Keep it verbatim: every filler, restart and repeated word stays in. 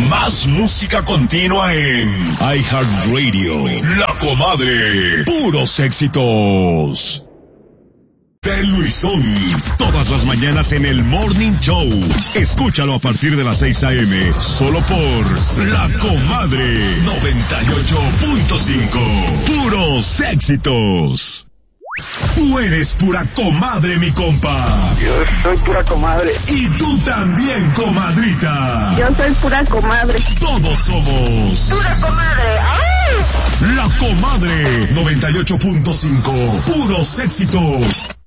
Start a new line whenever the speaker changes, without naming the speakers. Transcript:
Más música continua en iHeartRadio. La Comadre. Puros éxitos. De Luisón. Todas las mañanas en el Morning Show. Escúchalo a partir de las seis a.m. Solo por La Comadre noventa y ocho punto cinco. Puros éxitos. Tú eres pura comadre, mi compa.
Yo soy pura comadre.
Y tú también, comadrita.
Yo soy pura comadre.
Todos somos
pura comadre. ¡Ay!
La Comadre noventa y ocho punto cinco. Puros éxitos.